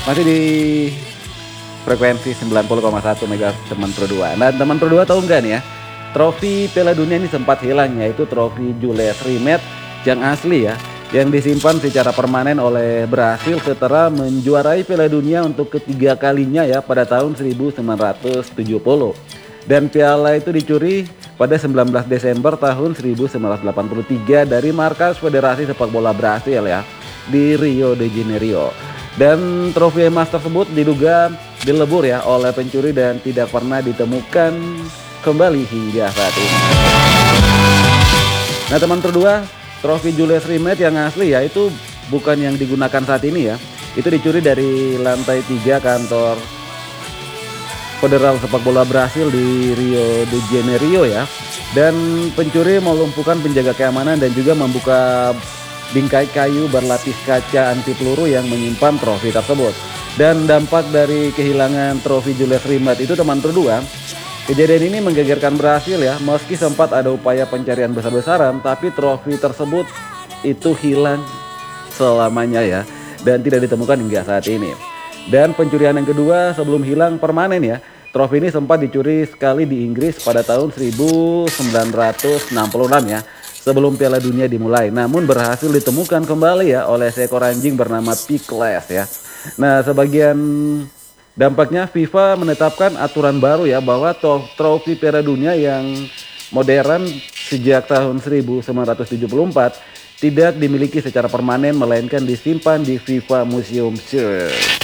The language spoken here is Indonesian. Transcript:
Masih di frekuensi 90,1 MHz teman Pro 2. Nah, teman Pro 2 tahu nggak nih ya, trofi Piala Dunia ini sempat hilang, yaitu trofi Jules Rimet yang asli ya, yang disimpan secara permanen oleh Brasil setelah menjuarai Piala Dunia untuk ketiga kalinya ya pada tahun 1970. Dan piala itu dicuri pada 19 Desember tahun 1983 dari markas Federasi Sepak Bola Brasil ya di Rio de Janeiro. Dan trofi emas tersebut diduga dilebur ya oleh pencuri dan tidak pernah ditemukan kembali hingga saat ini. Nah, teman kedua, trofi Jules Rimet yang asli ya itu bukan yang digunakan saat ini ya. Itu dicuri dari lantai 3 kantor Federal Sepak Bola Brasil di Rio de Janeiro ya. Dan pencuri melumpuhkan penjaga keamanan dan juga membuka bingkai kayu berlapis kaca anti peluru yang menyimpan trofi tersebut. Dan dampak dari kehilangan trofi Jules Rimet itu teman kedua, kejadian ini menggegerkan Brasil ya. Meski sempat ada upaya pencarian besar-besaran, tapi trofi tersebut itu hilang selamanya ya, dan tidak ditemukan hingga saat ini. Dan pencurian yang kedua sebelum hilang permanen ya, trofi ini sempat dicuri sekali di Inggris pada tahun 1966 ya, sebelum Piala Dunia dimulai. Namun berhasil ditemukan kembali ya oleh seekor anjing bernama Pickles ya. Nah, sebagian dampaknya FIFA menetapkan aturan baru ya, bahwa trofi Piala Dunia yang modern sejak tahun 1974 tidak dimiliki secara permanen, melainkan disimpan di FIFA Museum.